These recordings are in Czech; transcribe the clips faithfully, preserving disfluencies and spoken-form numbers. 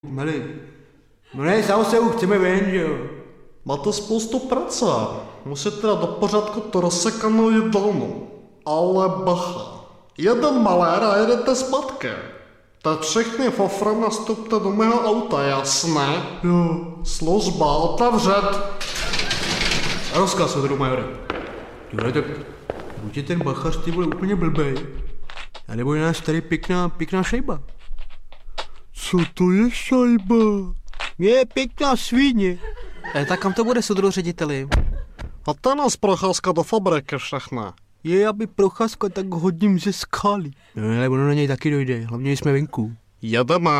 Meli, no ne, zase už chceme ven, že jo. Máte spoustu práce. Musíte dát do pořádku to rozsekanou jídelnu. Ale bacha. Jeden malér a jedete zpátky. Tak všichni fofra nastupte do mého auta, jasné? Jo. Služba otevřet. Rozkaz od majore. Jo, tak buď je ten bachař ty vole úplně blbej. A nebo je nás tady pěkná, pěkná šajba. Co to je šajba? Je pěkná svíně. E, tak kam to bude, soudru řediteli? A to nás procházka do fabriky všechna. Je, aby procházka, tak hodím ze skály. No, ale ono na něj taky dojde, hlavně jsme venku. Jedeme.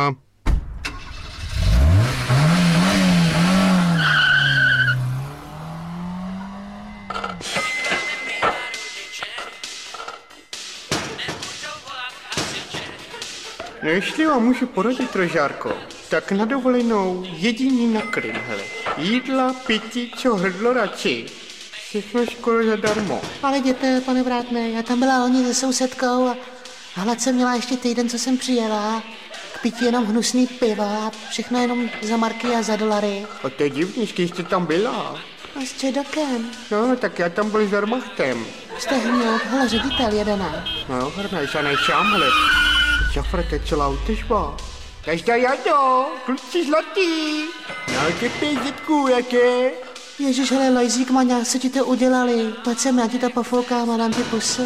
No jestli vám můžu poradit, Rožárko, tak na dovolenou jediný nakrym, hele. Jídla, pití, co hrdlo radši. Všechno skoro zadarmo. Ale jděte, pane vrátné, já tam byla loni se sousedkou a hlad jsem měla ještě týden, co jsem přijela. K pití jenom hnusný piva, všechno jenom za marky a za dolary. A to je divný, že jste tam byla. A s čedokem. No, tak já tam byl s Wehrmachtem. Jste hňout, hele, ředitel jedená. No, hrnej se nejsám, hele. Šafra, to je celá útežba. Každá jado, kluci zlatý. No, ty pězitku, jaké? Ježiš, hele, lajzík, maňa, co ti to udělali? Pojď sem, já ti to pofoukám a dám ty pusy.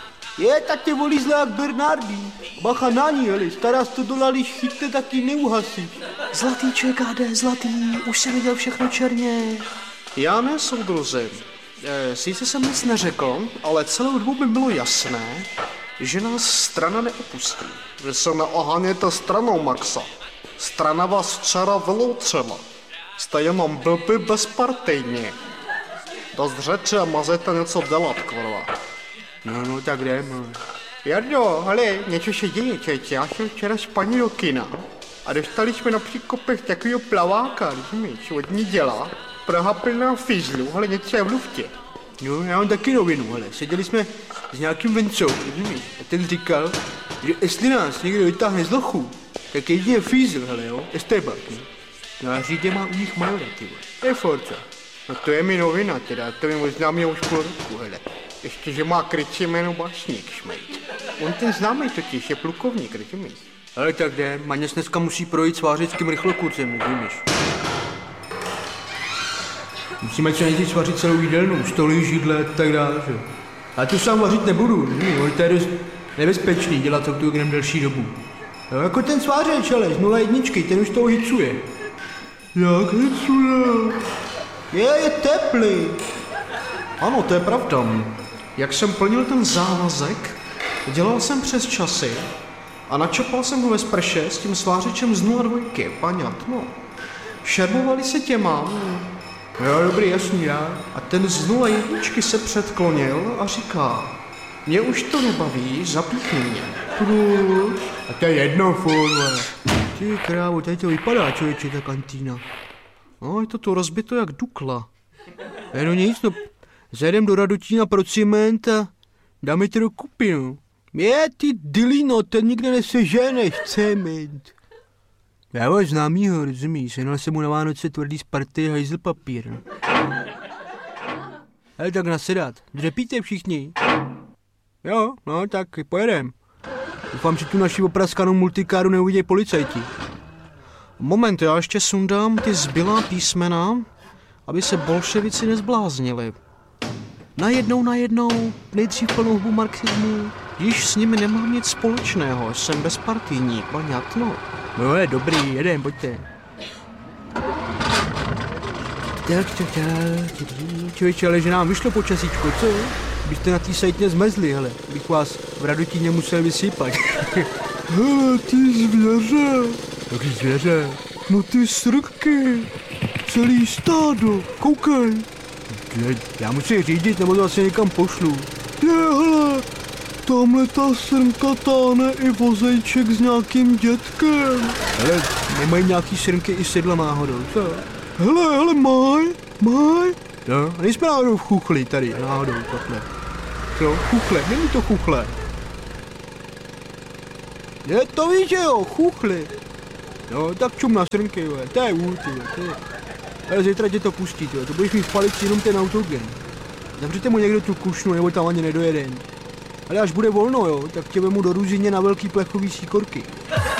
Je, tak tě volí zle jak Bernardí. Bacha na ní, hele, stará sto dolarů chytne, taky neuhasíš. Zlatý čekáde, zlatý, už jsem viděl všechno černě. Já ne, soudruzi. E, sice jsem nic neřekl, ale celou dobu by bylo jasné, že nás strana neopustí. Vy se neoháněte stranou, Maxa. Strana vás včera vyloučila. Jste jenom blbý bezpartejní. Dost řeči a mazete něco dělat, kvorva. No, no, tak jdeme. Jardo, hele, něco se děje, čeče. Já šel včera s paní do kina a dostali jsme na příkopech takovýho plaváka, rozumíš, od ní dělá. Praha plná fízlu, hele, něco je v luftě. No, já mám taky novinu, hele. Seděli jsme s nějakým vencou, rozumíš? A ten říkal, že jestli nás někdo vytáhne z lochu, tak jedině fízl, hele, jo, estébak, no. No a řídě má u nich majora, ty vole. To je forca. No to je mi novina teda, to mi možná mě už půl roku, hele. Ještě, že má krycí jméno Básník, šmejt. On ten známý totiž je plukovník, rozumíš? Ale tak jde, Maněs dneska musí projít s vářickým rychlokurcem, rozumíš? Musíme co nejdřív vařit celou jídelnu, stoly, židle a tak dále, že? A to sám vařit nebudu, rozumíš? To je dost nebezpečný dělat to tu delší dobu. Jo, jako ten svářeč, ale z nula jedničky, ten už toho hicuje. Jak hicuje? Je, je teplý. Ano, to je pravda. Jak jsem plnil ten závazek, dělal jsem přes časy a načapal jsem ho ve sprše s tím svářečem z nula dvojky, paňat, šermovali se těma. Jo, dobrý, jasný, já. A ten z nula jedničky se předklonil a říká, mě už to nebaví, zapíchni mě. Proč? A to je jedno, furt, ty krávo, tady to vypadá, člověče, ta kantýna. No, je to tu rozbito jak Dukla. Je no nic, no, zajdem do Radotína pro ciment a dáme to do kupy, no. Je, ty dilino, ten nikde neseženeš, cement. Já ho známýho, rozumíš, jenal jsem mu na Vánoce tvrdý z party hajzl papír, no. Hele, tak nasedat, dřepíte všichni. Jo, no, tak pojedem. Doufám, že tu naši opraskanou multikáru neuvidějí policajti. Moment, já ještě sundám ty zbylá písmena, aby se bolševici nezbláznili. Najednou, najednou, nejdřív plnou hubu marxismu, již s nimi nemám nic společného, jsem bezpartijní, paňatno. No je dobrý, jedem, pojďte. Tak, tak, tak, člověče, ale že nám vyšlo počasíčko, co? Byste na té sajtně zmezli, hele, bych vás v Radotíně musel vysypat. Hele, ty zvěře. Jaký zvěře? No ty srky, celý stádo, koukej. Já musím řídit, nebo to asi někam pošlu. Je, hele, tamhle ta srnka táhne i vozejček s nějakým dětkem. Hele, nemají nějaký srnky i sedla náhodou, co? Hele, hele, maj, maj. No, a nejsme náhodou v chuchli tady, náhodou, takhle. Co, chuchle, není to chuchle. Je, to víš, že jo, chuchli. No, tak čum na srnky, jo, to je vůl, ty, to je. Ale zítra tě to pustí, jo, to budeš mít v palici jenom ten autogen. Zavřete mu někdo tu kušnu, nebo tam ani nedojede. Ale až bude volno, jo, tak tě vemu do Ruzině na velký plechový síkorky.